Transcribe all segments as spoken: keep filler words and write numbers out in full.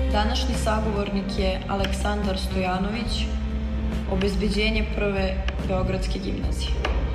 Današnji sagovornik je Aleksandar Stojanović, obezbeđenje prve Beogradske gimnazije.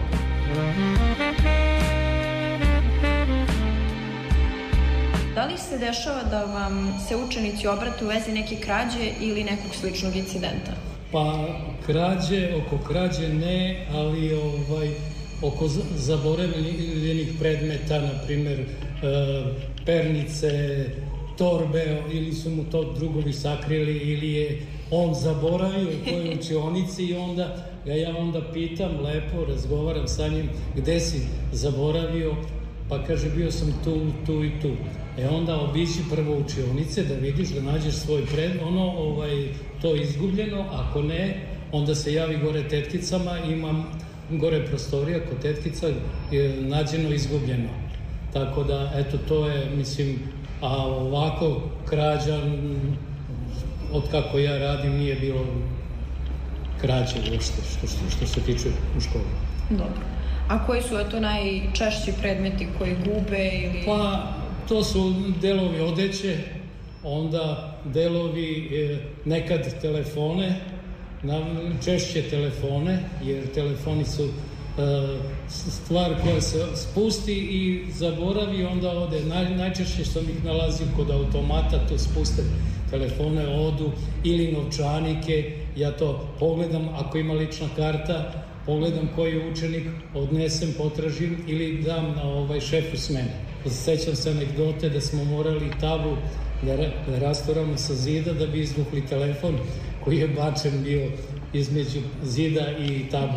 Da li se dešava da vam se učenici obrate u vezi neke krađe ili nekog sličnog incidenta? Pa krađe, oko krađe ne, ali ovaj, oko zaboravljenih predmeta, na primjer e, pernice, torbe, ili su mu to drugovi sakrili, ili je on zaboravio u kojoj učionici i onda ga ja onda pitam, lepo razgovaram sa njim, gde si zaboravio, pa kaže bio sam tu, tu i tu. E onda obići prvo učionice da vidiš, da nađeš svoj pred, ono, ovaj, to izgubljeno, ako ne, onda se javi gore tetkicama, imam gore prostorija kod tetkica, je nađeno izgubljeno. Tako da, eto, to je, mislim, a ovako krađa, od kako ja radim, nije bilo krađe uopšte, što, što, što se tiče u školi. Dobro. A koji su to najčešći predmeti koji gube ili... Pa, to su delovi odeće, onda delovi, nekad telefone, češće telefone, jer telefoni su stvar koja se spusti i zaboravi, onda ode. Najčešće sam ih nalazio kod automata, tu spuste telefone, odu, ili novčanike, ja to pogledam, ako ima lična karta, pogledam koji je učenik, odnesem, potražim ili dam na ovaj šefu smene. Sećam se anegdote da smo morali tablu da, da rasturamo sa zida da bi izvukli telefon koji je bačen bio između zida i tablu.